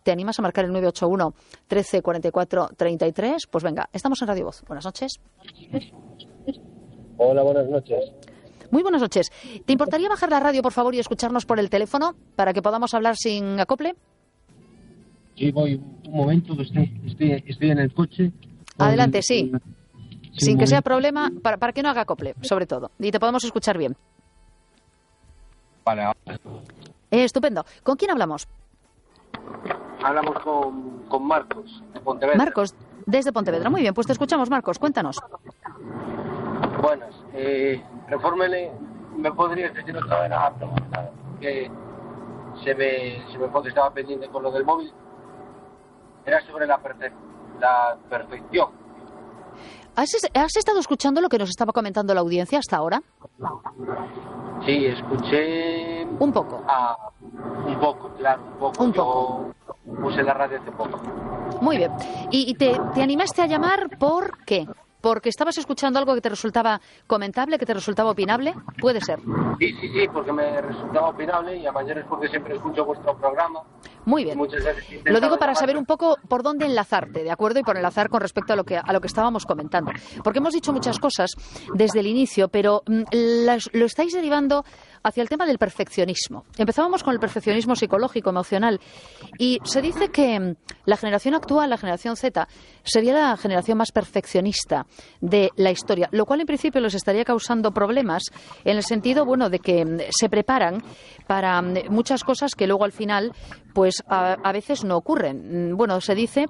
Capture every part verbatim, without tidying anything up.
¿Te animas a marcar el nueve ocho uno, trece, cuarenta y cuatro, treinta y tres? Pues venga, estamos en Radio Voz. Buenas noches. Hola, buenas noches. Muy buenas noches. ¿Te importaría bajar la radio, por favor, y escucharnos por el teléfono para que podamos hablar sin acople? Sí, voy un momento, que estoy, estoy, estoy en el coche. Adelante, Voy, sí. sí Sin que momento. sea problema, para, para que no haga acople, sobre todo. Y te podemos escuchar bien. Vale, ahora. Eh, estupendo. ¿Con quién hablamos? Hablamos con, con Marcos, de Pontevedra. Marcos, desde Pontevedra. Muy bien, pues te escuchamos, Marcos. Cuéntanos. Buenas. Eh, Refórmele, ¿me podrías decir otra vez la pregunta? Que se me, se me fue que estaba pendiente con lo del móvil. Era sobre la, perfe la perfección. ¿Has, ¿Has estado escuchando lo que nos estaba comentando la audiencia hasta ahora? Sí, escuché... Un poco. Ah, un poco, claro, un poco. Un Yo poco. puse la radio hace poco. Muy bien. ¿Y, y te, te animaste a llamar por qué? ¿Porque estabas escuchando algo que te resultaba comentable, que te resultaba opinable? Puede ser. Sí, sí, sí, porque me resultaba opinable y a mayores porque siempre escucho vuestro programa. Muy bien. Muchas veces he Lo intentado digo para llamar. saber un poco por dónde enlazarte, ¿de acuerdo? Y por enlazar con respecto a lo que a lo que estábamos comentando. Porque hemos dicho muchas cosas desde el inicio, pero mm, las, lo estáis derivando hacia el tema del perfeccionismo. Empezábamos con el perfeccionismo psicológico, emocional, y se dice que mm, la generación actual, la generación Z, sería la generación más perfeccionista de la historia, lo cual en principio les estaría causando problemas en el sentido, bueno, de que mm, se preparan para mm, muchas cosas que luego al final pues a, a veces no ocurren. Bueno, se dice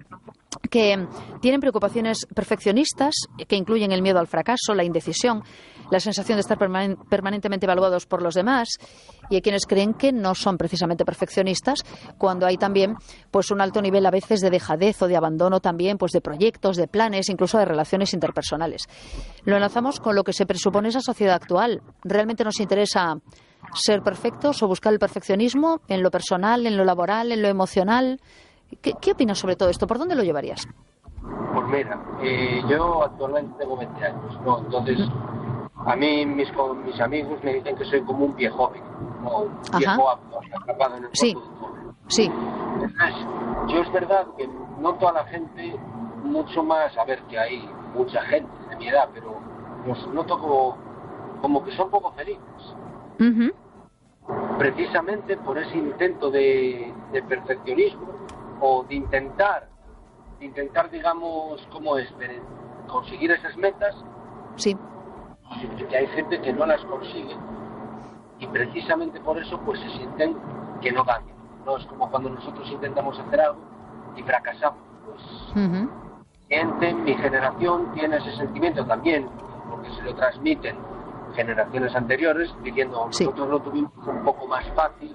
que tienen preocupaciones perfeccionistas que incluyen el miedo al fracaso, la indecisión, la sensación de estar permanen permanentemente evaluados por los demás, y hay quienes creen que no son precisamente perfeccionistas cuando hay también pues un alto nivel a veces de dejadez o de abandono también pues de proyectos, de planes, incluso de relaciones interpersonales. Lo enlazamos con lo que se presupone esa sociedad actual. ¿Realmente nos interesa ser perfectos o buscar el perfeccionismo en lo personal, en lo laboral, en lo emocional? ¿Qué, qué opinas sobre todo esto? ¿Por dónde lo llevarías? Pues mira, eh, yo actualmente tengo veinte años, ¿no? Entonces, a mí mis, mis amigos me dicen que soy como un viejo joven, ¿no? Un viejo atrapado en el sí. cuerpo de un joven. Sí. Entonces, yo es verdad que no toda la gente, mucho más, a ver que hay mucha gente de mi edad, pero los noto como, como que son poco felices. Uh-huh. Precisamente por ese intento de, de perfeccionismo o de intentar, de intentar, digamos, ¿cómo es? De conseguir esas metas. Sí. Que hay gente que no las consigue y precisamente por eso pues se sienten que no ganan. No es como cuando nosotros intentamos hacer algo y fracasamos. Pues uh-huh. gente, mi generación tiene ese sentimiento también, porque se lo transmiten generaciones anteriores, diciendo nosotros sí. lo tuvimos un poco más fácil.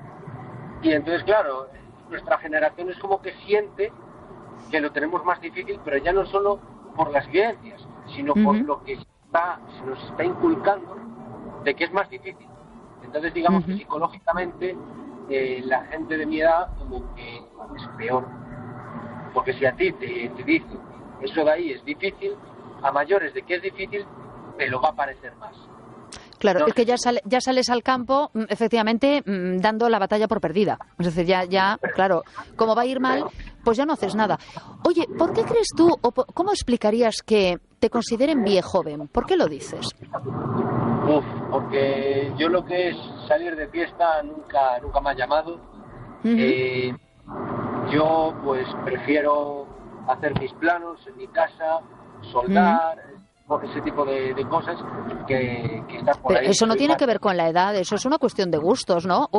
Y entonces, claro, nuestra generación es como que siente que lo tenemos más difícil, pero ya no solo por las vivencias, sino uh-huh. por lo que está, se nos está inculcando de que es más difícil. Entonces, digamos uh-huh. que psicológicamente eh, la gente de mi edad como que es peor. Porque si a ti te, te dicen eso de ahí es difícil, a mayores de que es difícil, te lo va a parecer más. Claro, no, es que ya, sale, ya sales al campo, efectivamente, dando la batalla por perdida. Es decir, ya, ya, claro, como va a ir mal, pues ya no haces nada. Oye, ¿por qué crees tú, o cómo explicarías que te consideren viejo joven? ¿Por qué lo dices? Uf, porque yo lo que es salir de fiesta nunca, nunca me ha llamado. Uh-huh. eh, yo, pues, prefiero hacer mis planos en mi casa, soldar... Uh-huh. ese tipo de, de cosas que, que están por Pero ahí. eso no tiene que ver con la edad, eso es una cuestión de gustos, ¿no?